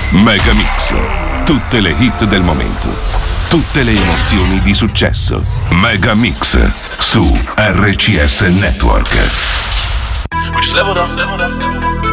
Mega Mix. Tutte le hit del momento. Tutte le emozioni di successo. Mega Mix su RCS Network. We just leveled up.